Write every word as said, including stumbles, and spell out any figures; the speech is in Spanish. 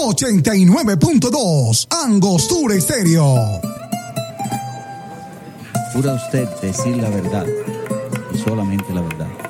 ochenta y nueve punto dos, Angostura Estéreo. ¿Jura usted decir la verdad y solamente la verdad?